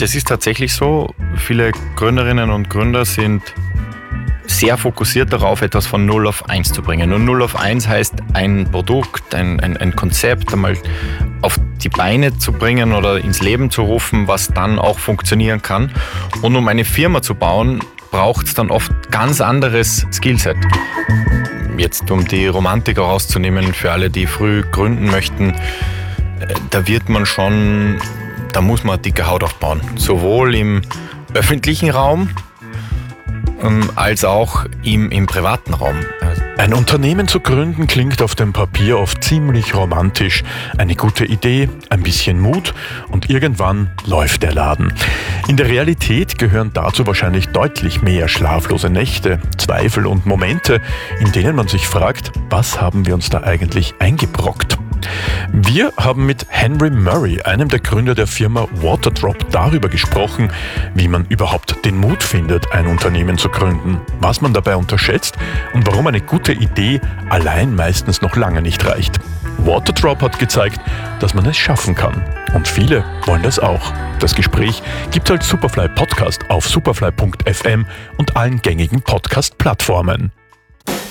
Das ist tatsächlich so. Viele Gründerinnen und Gründer sind sehr fokussiert darauf, etwas von 0 auf 1 zu bringen. Und 0 auf 1 heißt, ein Produkt, ein Konzept einmal auf die Beine zu bringen oder ins Leben zu rufen, was dann auch funktionieren kann. Und um eine Firma zu bauen, braucht es dann oft ganz anderes Skillset. Jetzt, um die Romantik rauszunehmen, für alle, die früh gründen möchten, da muss man dicke Haut aufbauen. Sowohl im öffentlichen Raum, als auch im privaten Raum. Ein Unternehmen zu gründen klingt auf dem Papier oft ziemlich romantisch. Eine gute Idee, ein bisschen Mut und irgendwann läuft der Laden. In der Realität gehören dazu wahrscheinlich deutlich mehr schlaflose Nächte, Zweifel und Momente, in denen man sich fragt, was haben wir uns da eigentlich eingebrockt? Wir haben mit Henry Murray, einem der Gründer der Firma Waterdrop, darüber gesprochen, wie man überhaupt den Mut findet, ein Unternehmen zu gründen, was man dabei unterschätzt und warum eine gute Idee allein meistens noch lange nicht reicht. Waterdrop hat gezeigt, dass man es schaffen kann. Und viele wollen das auch. Das Gespräch gibt es als Superfly Podcast auf superfly.fm und allen gängigen Podcast-Plattformen.